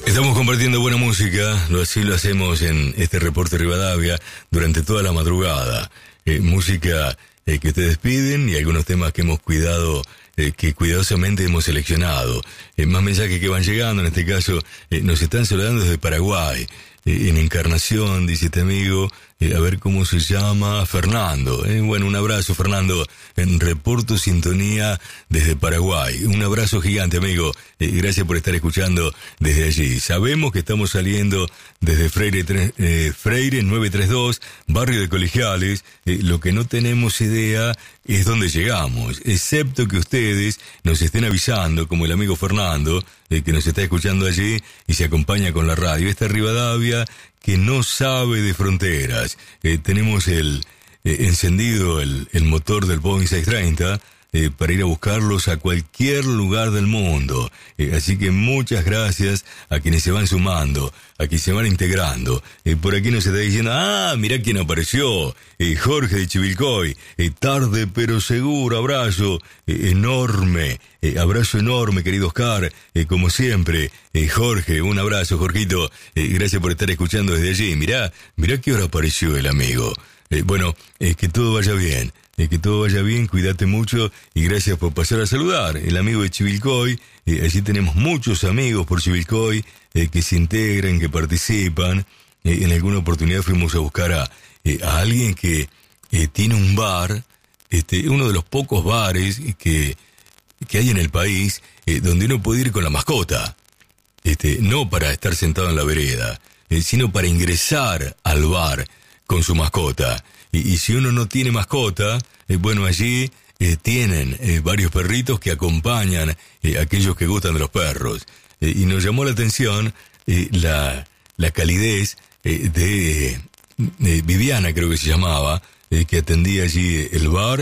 Estamos compartiendo buena música, así lo hacemos en este reporte Rivadavia durante toda la madrugada. Música que ustedes piden y algunos temas que hemos cuidado, que cuidadosamente hemos seleccionado. Más mensajes que van llegando, en este caso nos están saludando desde Paraguay. En Encarnación, dice este amigo, a ver cómo se llama, Fernando. Bueno, un abrazo, Fernando, en Reporto Sintonía desde Paraguay. Un abrazo gigante, amigo. Gracias por estar escuchando desde allí. Sabemos que estamos saliendo desde Freire 932, barrio de Colegiales. Lo que no tenemos idea es dónde llegamos, excepto que ustedes nos estén avisando, como el amigo Fernando, que nos está escuchando allí y se acompaña con la radio. Esta Rivadavia que no sabe de fronteras. Tenemos encendido el motor del Boeing 630 para ir a buscarlos a cualquier lugar del mundo. Así que muchas gracias a quienes se van sumando, a quienes se van integrando. Por aquí nos está diciendo, mirá quién apareció, Jorge de Chivilcoy. Tarde pero seguro, abrazo enorme, querido Oscar, como siempre. Jorge, un abrazo, Jorgito, gracias por estar escuchando desde allí. Mirá qué hora apareció el amigo. Bueno, que todo vaya bien. Que todo vaya bien, cuídate mucho y gracias por pasar a saludar. El amigo de Chivilcoy, allí tenemos muchos amigos por Chivilcoy que se integran, que participan. En alguna oportunidad fuimos a buscar a alguien que tiene un bar, uno de los pocos bares que hay en el país, donde uno puede ir con la mascota. No para estar sentado en la vereda, sino para ingresar al bar con su mascota. Y si uno no tiene mascota, bueno, allí tienen varios perritos que acompañan a aquellos que gustan de los perros. Y nos llamó la atención la calidez de Viviana, creo que se llamaba, que atendía allí el bar,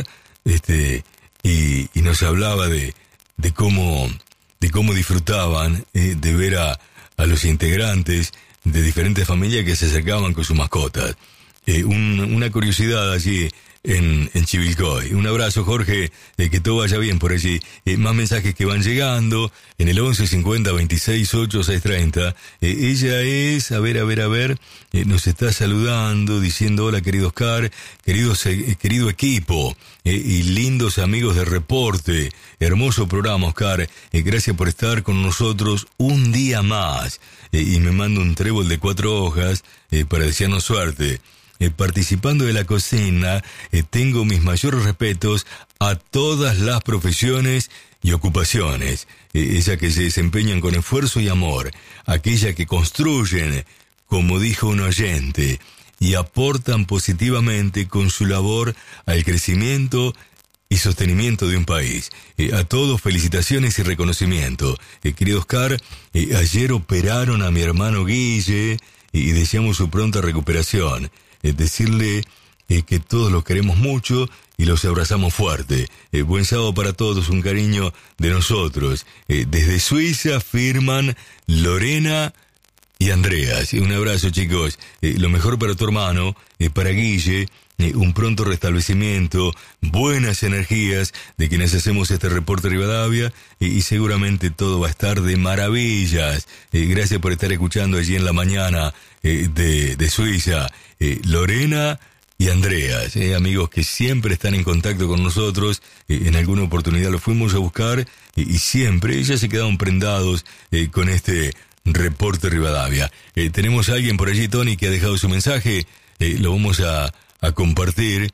y nos hablaba de cómo disfrutaban de ver a los integrantes de diferentes familias que se acercaban con sus mascotas. Una curiosidad allí en Chivilcoy. Un abrazo, Jorge, que todo vaya bien por allí. Más mensajes que van llegando en el 11 50 26 8 630. Ella es, a ver, nos está saludando, diciendo hola, querido Oscar, querido equipo, y lindos amigos de Reporte. Hermoso programa, Oscar. Gracias por estar con nosotros un día más. Y me manda un trébol de 4 hojas para desearnos suerte. Participando de la cocina, tengo mis mayores respetos a todas las profesiones y ocupaciones, esas que se desempeñan con esfuerzo y amor, aquellas que construyen, como dijo un oyente, y aportan positivamente con su labor al crecimiento y sostenimiento de un país. A todos felicitaciones y reconocimiento. Querido Oscar, ayer operaron a mi hermano Guille y deseamos su pronta recuperación. Decirle que todos los queremos mucho y los abrazamos fuerte. Buen sábado para todos, un cariño de nosotros. Desde Suiza firman Lorena y Andreas. Un abrazo, chicos. Lo mejor para tu hermano, para Guille. Un pronto restablecimiento, buenas energías de quienes hacemos este reporte Rivadavia, y seguramente todo va a estar de maravillas. Gracias por estar escuchando allí en la mañana de Suiza. Lorena y Andreas, amigos que siempre están en contacto con nosotros. En alguna oportunidad los fuimos a buscar y siempre ya se quedaron prendados con este reporte Rivadavia. Tenemos a alguien por allí, Tony, que ha dejado su mensaje. Lo vamos a compartir.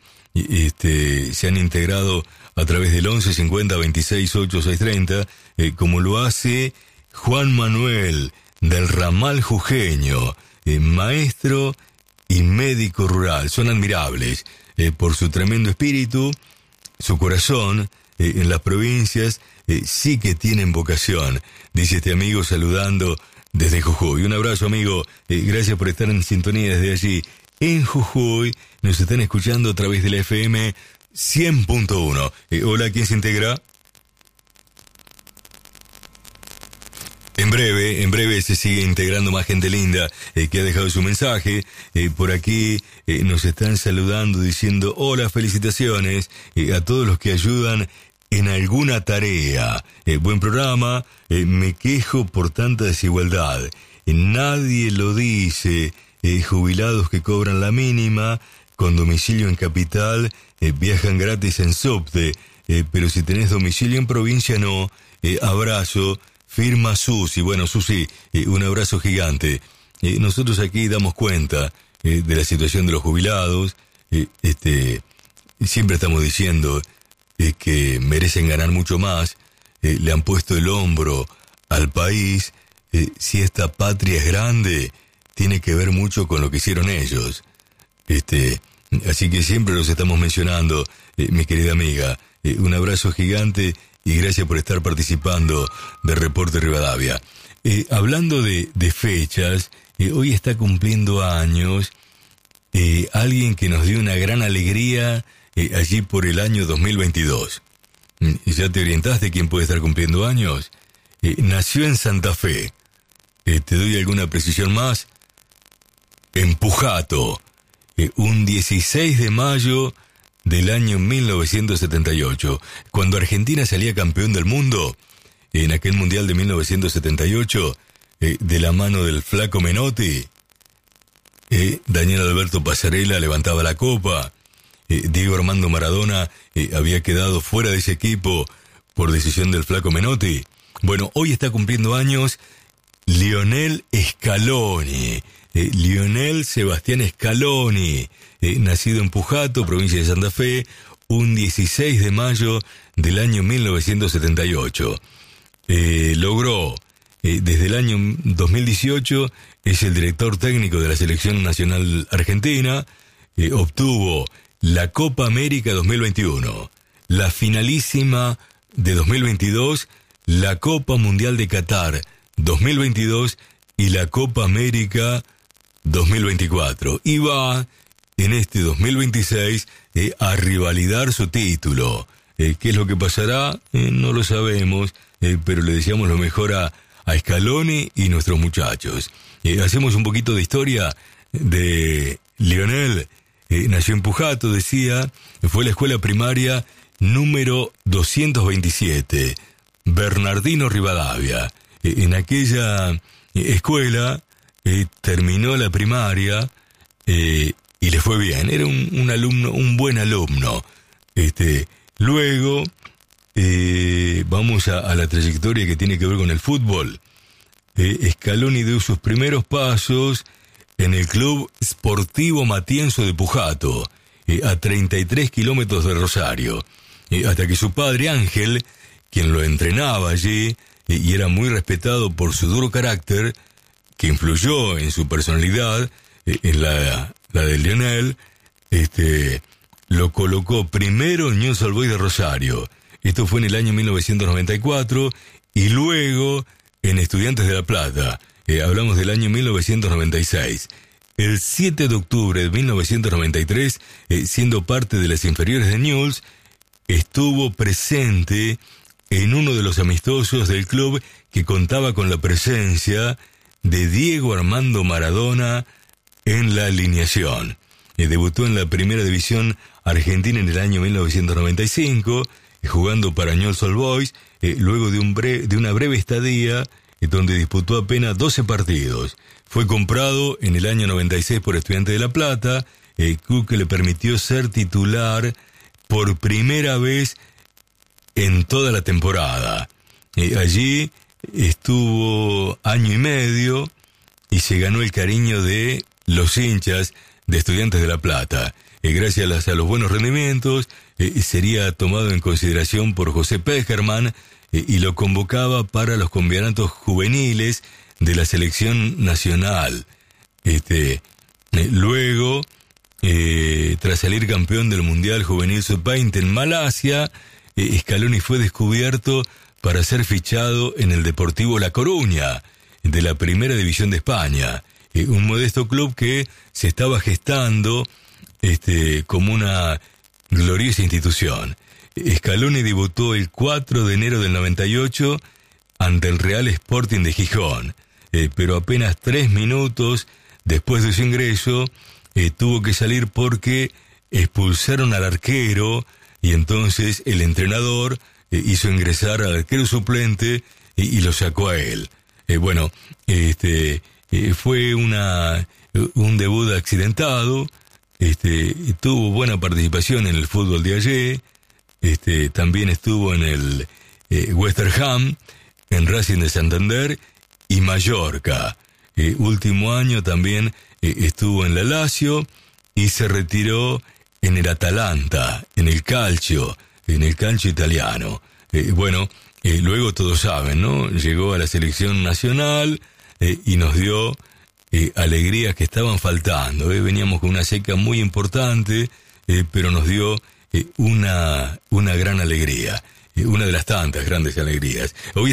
Se han integrado a través del 11 50 26 8 630, como lo hace Juan Manuel del Ramal Jujeño, maestro y médico rural. Son admirables por su tremendo espíritu, su corazón. En las provincias sí que tienen vocación, dice este amigo saludando desde Jujuy. Un abrazo, amigo, gracias por estar en sintonía desde allí. En Jujuy nos están escuchando a través de la FM 100.1. Hola, ¿quién se integra? En breve se sigue integrando más gente linda que ha dejado su mensaje. Por aquí nos están saludando diciendo hola, felicitaciones a todos los que ayudan en alguna tarea. Buen programa, me quejo por tanta desigualdad. nadie lo dice. Jubilados que cobran la mínima, con domicilio en capital, viajan gratis en subte, pero si tenés domicilio en provincia no. Abrazo, firma Susi. Bueno, Susi, un abrazo gigante. Nosotros aquí damos cuenta de la situación de los jubilados. Siempre estamos diciendo que merecen ganar mucho más. Le han puesto el hombro al país. Si esta patria es grande, tiene que ver mucho con lo que hicieron ellos. Así que siempre los estamos mencionando, mi querida amiga. Un abrazo gigante y gracias por estar participando de Reporte Rivadavia. Hablando de fechas, hoy está cumpliendo años alguien que nos dio una gran alegría allí por el año 2022. ¿Ya te orientaste quién puede estar cumpliendo años? Nació en Santa Fe. ¿Te doy alguna precisión más? En Pujato, un 16 de mayo del año 1978, cuando Argentina salía campeón del mundo, en aquel Mundial de 1978, de la mano del Flaco Menotti, Daniel Alberto Pasarela levantaba la copa, Diego Armando Maradona había quedado fuera de ese equipo por decisión del Flaco Menotti. Bueno, hoy está cumpliendo años Lionel Scaloni, Lionel Sebastián Scaloni, nacido en Pujato, provincia de Santa Fe, un 16 de mayo del año 1978. Logró, desde el año 2018, es el director técnico de la Selección Nacional Argentina, obtuvo la Copa América 2021, la finalísima de 2022, la Copa Mundial de Qatar 2022 y la Copa América 2024. Y va en este 2026 a revalidar su título. ¿Qué es lo que pasará? No lo sabemos, pero le deseamos lo mejor a Scaloni y nuestros muchachos. Hacemos un poquito de historia de Lionel. Nació en Pujato, decía, fue la escuela primaria número 227, Bernardino Rivadavia. En aquella escuela terminó la primaria y le fue bien. Era un alumno, un buen alumno. Luego vamos a la trayectoria que tiene que ver con el fútbol. Scaloni dio sus primeros pasos en el Club Sportivo Matienzo de Pujato, a 33 kilómetros de Rosario, hasta que su padre Ángel, quien lo entrenaba allí, y era muy respetado por su duro carácter, que influyó en su personalidad, en la de Lionel, lo colocó primero en Newell's Old Boys de Rosario. Esto fue en el año 1994, y luego en Estudiantes de La Plata. Hablamos del año 1996. El 7 de octubre de 1993, siendo parte de las inferiores de Newell's, estuvo presente en uno de los amistosos del club que contaba con la presencia de Diego Armando Maradona en la alineación. Debutó en la Primera División Argentina en el año 1995, jugando para Newell's Old Boys, luego de una breve estadía donde disputó apenas 12 partidos. Fue comprado en el año 96 por Estudiantes de La Plata, club que le permitió ser titular por primera vez en toda la temporada. Allí estuvo año y medio y se ganó el cariño de los hinchas de Estudiantes de La Plata. Gracias a los buenos rendimientos, sería tomado en consideración por José Pejerman y lo convocaba para los campeonatos juveniles de la selección nacional. Luego, tras salir campeón del Mundial Juvenil Sub-20 en Malasia, Scaloni fue descubierto para ser fichado en el Deportivo La Coruña, de la Primera División de España, un modesto club que se estaba gestando como una gloriosa institución. Scaloni debutó el 4 de enero del 98 ante el Real Sporting de Gijón, pero apenas 3 minutos después de su ingreso tuvo que salir porque expulsaron al arquero y entonces el entrenador hizo ingresar al arquero suplente y lo sacó a él. fue un debut accidentado. Tuvo buena participación en el fútbol de ayer. También estuvo en el West Ham, en Racing de Santander y Mallorca. Último año también estuvo en la Lazio y se retiró en el Atalanta, en el calcio italiano. Luego todos saben, ¿no? Llegó a la selección nacional y nos dio alegrías que estaban faltando. Veníamos con una seca muy importante, pero nos dio una gran alegría, una de las tantas grandes alegrías. Hoy